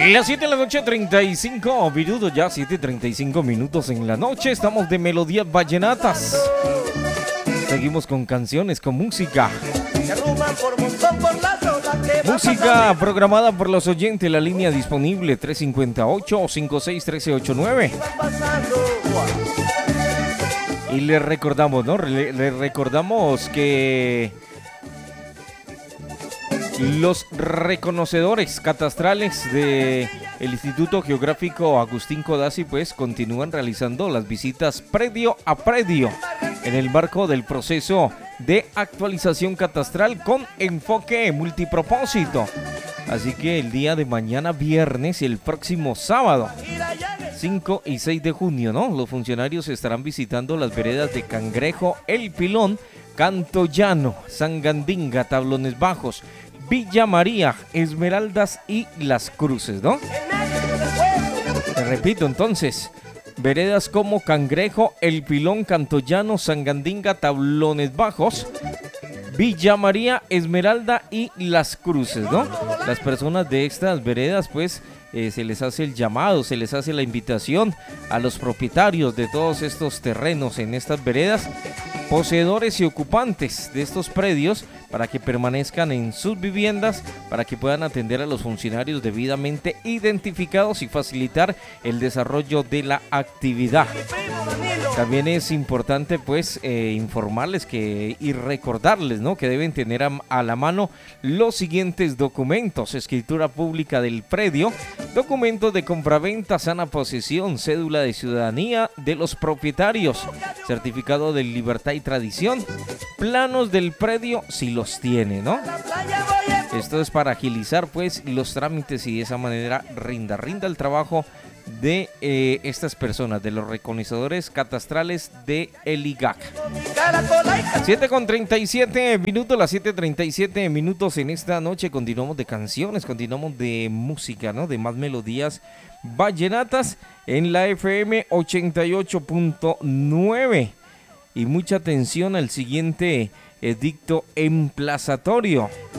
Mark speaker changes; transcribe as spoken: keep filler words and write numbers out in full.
Speaker 1: Las siete de la noche, treinta y cinco minutos, ya siete treinta y cinco minutos en la noche. Estamos de melodías vallenatas. Seguimos con canciones, con música. Música programada por los oyentes, la línea disponible tres cinco ocho, cinco seis uno tres ocho nueve. Y les recordamos, ¿no? Le, les recordamos que los reconocedores catastrales del Instituto Geográfico Agustín Codazzi pues continúan realizando las visitas predio a predio en el marco del proceso de actualización catastral con enfoque multipropósito. Así que el día de mañana viernes y el próximo sábado cinco y seis de junio, ¿no? Los funcionarios estarán visitando las veredas de Cangrejo, El Pilón, Canto Llano, Sangandinga, Tablones Bajos, Villa María, Esmeraldas y Las Cruces, ¿no? Te repito entonces, veredas como Cangrejo, El Pilón, Canto Llano, Sangandinga, Tablones Bajos, Villa María, Esmeralda y Las Cruces, ¿no? Las personas de estas veredas pues eh, se les hace el llamado, se les hace la invitación a los propietarios de todos estos terrenos en estas veredas, poseedores y ocupantes de estos predios, para que permanezcan en sus viviendas, para que puedan atender a los funcionarios debidamente identificados y facilitar el desarrollo de la actividad. También es importante pues eh, informarles que y recordarles, ¿no?, que deben tener a, a la mano los siguientes documentos: escritura pública del predio, documentos de compraventa, sana posesión, cédula de ciudadanía de los propietarios, certificado de libertad y tradición, planos del predio si los tiene, ¿no? Esto es para agilizar pues los trámites y de esa manera rinda, rinda el trabajo de eh, estas personas, de los reconocedores catastrales de el I G A C. siete con treinta y siete minutos, las siete treinta y siete minutos en esta noche. Continuamos de canciones, continuamos de música, ¿no? De más melodías vallenatas en la F M ochenta y ocho punto nueve. Y mucha atención al siguiente edicto emplazatorio.